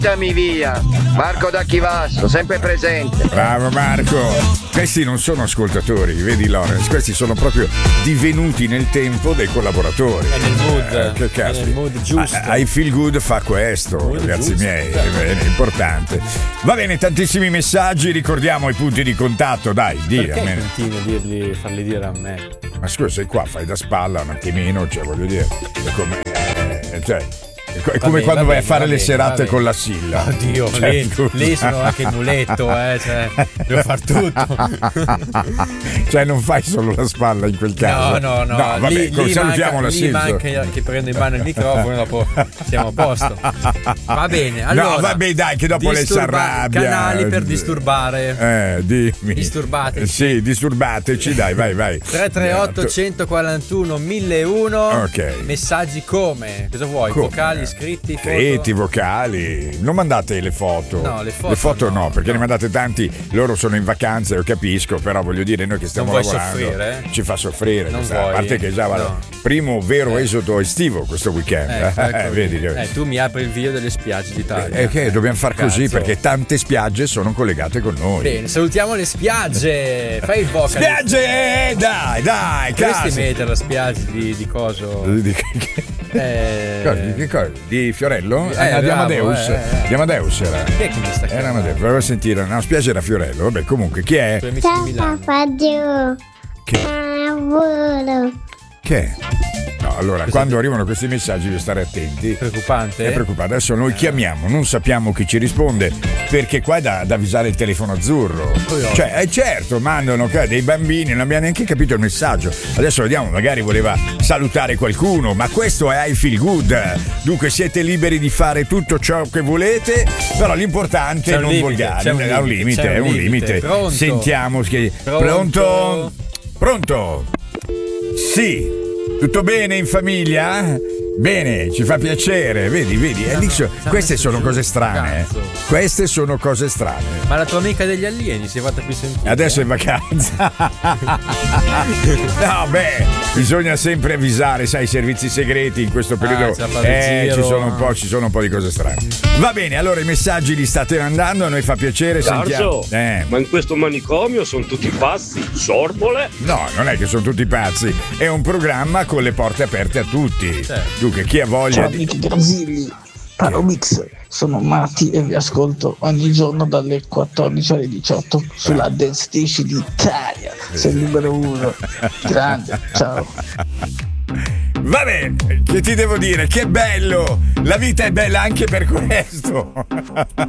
Buttami via. Marco da Chivasso, sempre presente. Bravo Marco. Questi non sono ascoltatori, vedi Lorenz, questi sono proprio divenuti nel tempo dei collaboratori. È nel mood, che cazzo. è nel mood giusto. I Feel Good fa questo, ragazzi miei, è importante. Va bene, tantissimi messaggi, ricordiamo i punti di contatto, dai, Perché continui a farli dire a me? Ma scusa, sei qua, fai da spalla un attimino, cioè voglio dire, è come, è come quando vai a fare le serate con la Silla. Oddio, cioè, lì sono anche il muletto, cioè, devo far tutto. Cioè non fai solo la spalla in quel caso. No, vabbè, lì salutiamo manca, la Silla. Lì manca che prendo in mano il microfono e dopo siamo a posto. Va bene, allora. No, vabbè, dai, che dopo lei si arrabbia. Canali per disturbare. Dimmi. Disturbateci. Sì, disturbateci, dai, vai. 338 141 1001. Ok. Messaggi come? Cosa vuoi? Vocali, scritti, vocali. Non mandate le foto. No, le foto no, perché ne mandate tanti. Loro sono in vacanza, io capisco, però voglio dire, noi che stiamo lavorando soffrire, ci fa soffrire. Non a parte che già primo vero esodo estivo questo weekend. Ecco, vedi che tu mi apri il video delle spiagge d'Italia. Che dobbiamo far così perché tante spiagge sono collegate con noi. Bene, salutiamo le spiagge. Fai il vocal. Spiagge! Dai, potresti mettere la spiaggia di coso? Che cosa? Di Fiorello? Di Amadeus. Di Amadeus era. Chi è che mi sta chiamando? Era Amadeus, proviamo a sentire. No, spiaggia era Fiorello. Vabbè, comunque, chi è? Che è? No, allora, quando arrivano questi messaggi bisogna stare attenti. Preoccupante? È preoccupante. Adesso noi chiamiamo, non sappiamo chi ci risponde, perché qua è da avvisare il telefono azzurro. Cioè, certo, mandano dei bambini, non abbiamo neanche capito il messaggio. Adesso vediamo, magari voleva salutare qualcuno, ma questo è I Feel Good. Dunque siete liberi di fare tutto ciò che volete, però l'importante è non volgare. È un limite. Pronto? Sentiamo. Pronto? Sì. Tutto bene in famiglia? Bene, ci fa piacere, vedi, queste sono cose strane. Queste sono cose strane. Ma la tua amica degli alieni si è fatta più sentire? Adesso è in vacanza. No, bisogna sempre avvisare, sai, i servizi segreti in questo periodo. Ci sono un po' di cose strane. Va bene, allora i messaggi li state mandando, a noi fa piacere. Darzo, sentiamo. Ma in questo manicomio sono tutti pazzi, sorvole? No, non è che sono tutti pazzi, è un programma con le porte aperte a tutti. Dunque, chi ha voglia. Ciao amici Grasilli, Paro Mix, sono Matti e vi ascolto ogni giorno dalle 14 alle 18 sulla Dance Station d'Italia. Sei il numero 1. Grande, ciao. Va bene, che ti devo dire? Che bello! La vita è bella anche per questo.